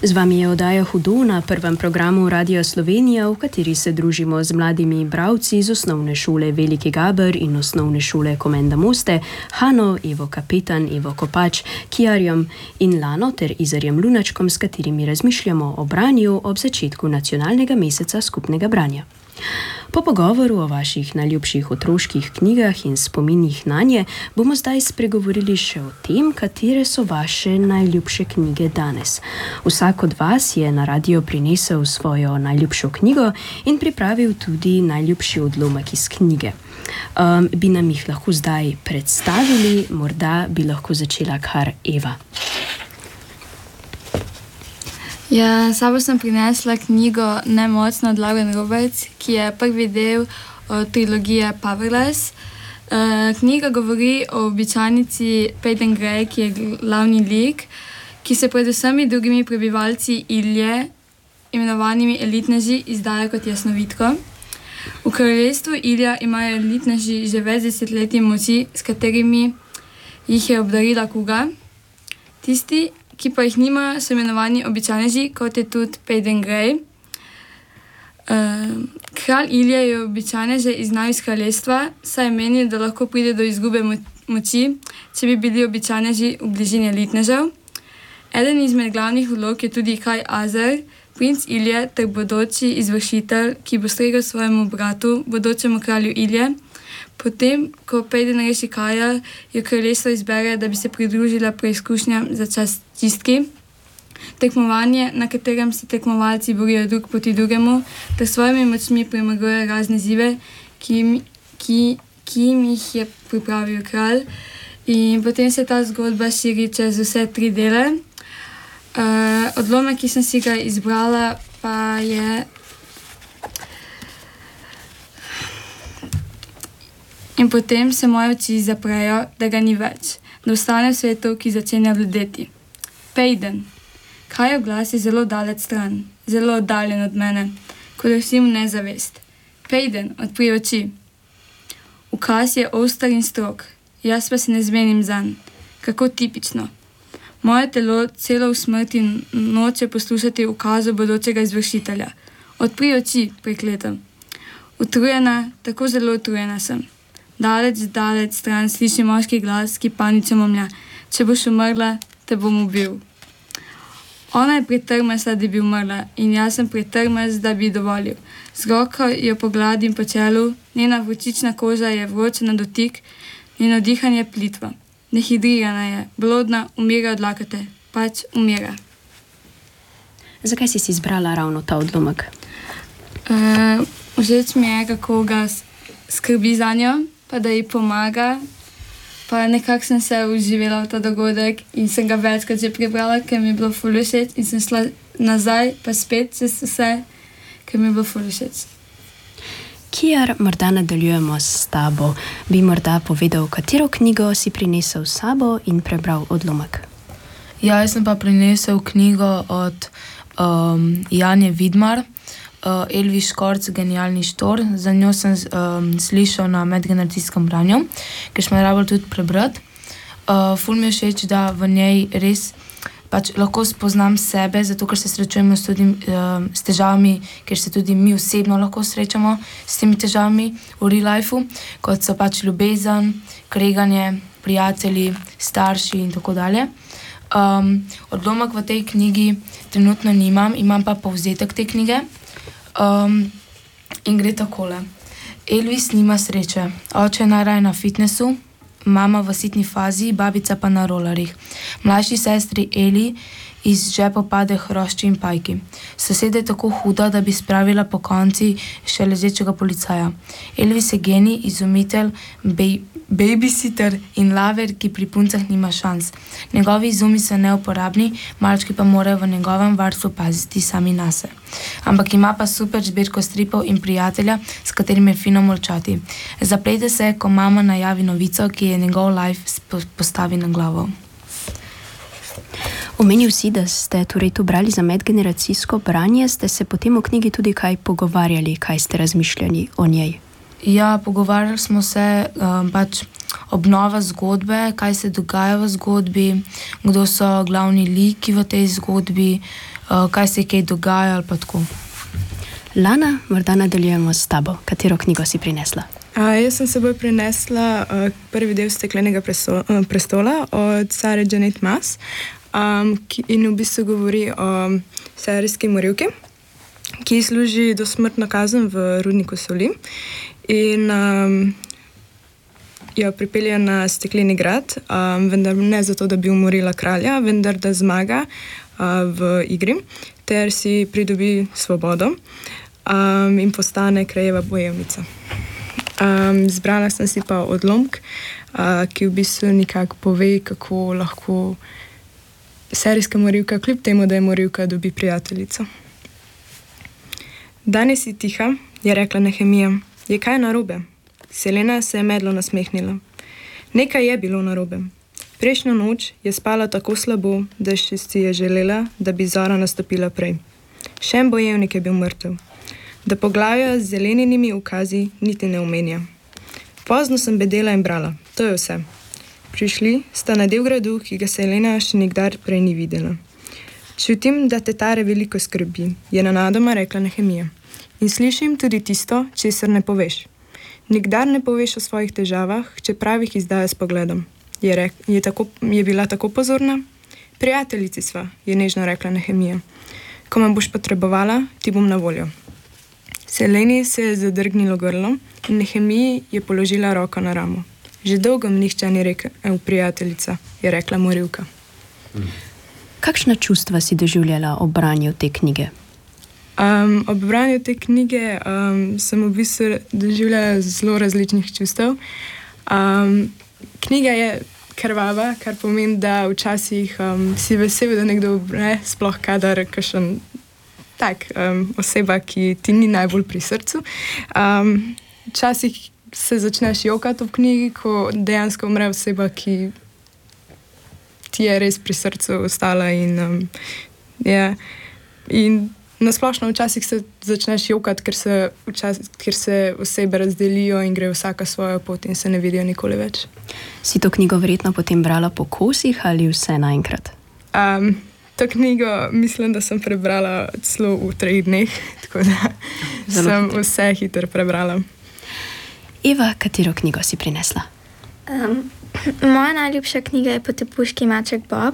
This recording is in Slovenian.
Z vami je oddaja Hudo na prvem programu Radia Slovenija, v kateri se družimo z mladimi bralci z osnovne šole Veliki Gaber in osnovne šole Komenda Moste, Hano, Evo Kapetan, Evo Kopač, Kijarjem in Lano ter Izarjem Lunačkom, s katerimi razmišljamo o branju ob začetku nacionalnega meseca skupnega branja. Po pogovoru o vaših najljubših otroških knjigah in spominih nanje bomo zdaj spregovorili še o tem, katere so vaše najljubše knjige danes. Vsak od vas je na radio prinesel svojo najljubšo knjigo in pripravil tudi najljubši odlomek iz knjige. Bi nam jih lahko zdaj predstavili, morda bi lahko začela kar Eva. Ja, sabo sem prinesla knjigo Nemočna od Lauren Roberts, ki je prvi del trilogije Powerless. Knjiga govori o običajnici Peyton Gray, ki je glavni lik, ki se pred vsemi drugimi prebivalci Ilije, imenovanimi elitneži, izdaja kot jasnovitko. V kraljestvu Ilija imajo elitneži že več desetletij moči, s katerimi jih je obdarila kuga. Tisti, ki pa jih nimajo, so imenovani običajneži, kot je tudi Peyton Gray. Kralj Ilija je običajneže izgnal iz kraljestva, saj meni, da lahko pride do izgube moči, če bi bili običajneži v bližini elitnežev. Eden izmed glavnih vlog je tudi Kaj Azer, princ Ilije ter bodoči izvršitelj, ki bo stregel svojemu bratu, bodočemu kralju Ilije. Potem, ko Peyton reši Kaja, jo kraljestvo izbere, da bi se pridružila preizkušnjam za čas čistki. Tekmovanje, na katerem se tekmovalci borijo drug proti drugemu, ter svojimi močmi premagujejo razne izzive, ki jim jih je pripravil kralj. In potem se ta zgodba širi čez vse 3 dele. Odlomek, ki sem si ga izbrala, pa je In potem se moje oči zaprejo, da ga ni več, da ostane v svetu, ki začenja bledeti. Peyton. Kajev glas je zelo daleč stran, zelo oddaljen od mene, kot da vsi mu nezavest. Peyton, odpri oči. Ukaz je oster in strog, jaz pa se ne zmenim zanj. Kako tipično. Moje telo celo v smrti noče poslušati ukazov bodočega izvršitelja. Odpri oči, prekletam. Utrujena, tako zelo utrujena sem. Daleč stran sliši moški glas, ki panično momlja. Če boš umrla, te bom ubil. Ona je pretrmesla, da bi umrla, in jaz sem pretrmes, da bi dovolil. Z roko jo pogladim po čelu, njena vročična koža je vroča na dotik, njeno dihanje plitvo. Dehidrirana je, blodna, umira od lakote, pač umira. Zakaj si izbrala ravno ta odlomek? Všeč mi je, kako ga skrbi za njo, pa da ji pomaga, pa nekako sem se uživela v ta dogodek in sem ga večkrat že prebrala, ker mi je bilo ful všeč in sem šla nazaj, pa spet čez vse, ker mi je bilo ful všeč. Kijar, morda nadaljujemo s tabo. Bi morda povedal, katero knjigo si prinesel s sabo in prebral odlomek? Ja, jaz sem pa prinesel knjigo od Janje Vidmar, Elvi Škorc, Genialni štor. Za njo sem slišal na medgeneracijskem branju, ker smo jo rabili tudi prebrati. Ful mi je všeč, da v njej res pač lahko spoznam sebe, zato ker se srečujemo s težavami, ker se tudi mi osebno lahko srečamo s temi težavami v real lifeu, kot so pač ljubezen, kreganje, prijatelji, starši in tako dalje. Odlomek v tej knjigi trenutno nimam, imam pa povzetek te knjige. In gre takole. Elvis nima sreče. Oče je najraje na fitnessu, mama v sitni fazi, babica pa na rolerjih. Mlajši sestri Eli iz žepa pade hrošči in pajki. Soseda je tako huda, da bi spravila po konci še ležečega policaja. Elvis je genij, izumitelj, babysitter in laver, ki pri puncah nima šans. Njegovi izumi so neuporabni, malčki pa morajo v njegovem varstvu paziti sami nase. Ampak ima pa super zbirko stripov in prijatelja, s katerim je fino molčati. Zaplete se, ko mama najavi novico, ki je njegov life postavi na glavo. Omenil si, da ste torej to brali za medgeneracijsko branje, ste se potem o knjigi tudi kaj pogovarjali, kaj ste razmišljali o njej? Ja, pogovarjali smo se pač obnova zgodbe, kaj se dogaja v zgodbi, kdo so glavni liki v tej zgodbi, kaj se je kaj dogaja ali pa tako. Lana, morda nadaljujemo s tabo. Katero knjigo si prinesla? Jaz sem seboj prinesla prvi del Steklenega prestola od Sare Janet Maas, in v bistvu govori o serijski morilki, ki služi dosmrtno kazen v rudniku soli in jo pripelje na Stekleni grad, vendar ne zato, da bi umorila kralja, vendar da zmaga v igri ter si pridobi svobodo in postane kraljeva bojevnica. Zbrala sem si pa odlomek, ki v bistvu nekako pove, kako lahko serijska morilka, kljub temu, da je morilka, dobi prijateljico. Danes si tiha, je rekla Nehemija. Je kaj narobe? Selena se je medlo nasmehnila. Nekaj je bilo narobe. Prejšnjo noč je spala tako slabo, da si je želela, da bi zora nastopila prej. Še en bojevnik je bil mrtev. Da poglavja z zelenimi ukazi niti ne omenja. Pozno sem bedela in brala, to je vse. Prišli sta na del gradu, ki ga Selena še nikdar prej ni videla. Čutim, da te tare veliko skrbi, je nenadoma rekla Nehemija. In slišim tudi tisto, česar ne poveš. Nikdar ne poveš o svojih težavah, čeprav jih izdaja s pogledom. Je bila tako pozorna? Prijateljici sva, je nežno rekla Nehemija. Ko me boš potrebovala, ti bom na voljo. Seleni se je zadrgnilo grlo in Nehemiji je položila roko na ramo. Že dolgo mi nihče ni rekel, prijateljica, je rekla morilka. Kakšna čustva si doživljala ob branju te knjige? Ob branju te knjige sem v bistvu doživljala zelo različnih čustev. Knjiga je krvava, kar pomeni, da včasih si vesel, da nekdo umre, sploh kadar kakšen oseba, ki ti ni najbolj pri srcu. Včasih se začneš jokati v knjigi, ko dejansko umre oseba, ki ti je res pri srcu ostala in nasplošno včasih se začneš jokati, ker se osebe razdelijo in gre vsaka svojo pot in se ne vidijo nikoli več. Si to knjigo verjetno potem brala po kosih ali vse naenkrat? To knjigo mislim, da sem prebrala celo v 3 dneh, tako da sem vse hitro prebrala. Eva, katero knjigo si prinesla? Moja najljubša knjiga je Potepuški maček Bob.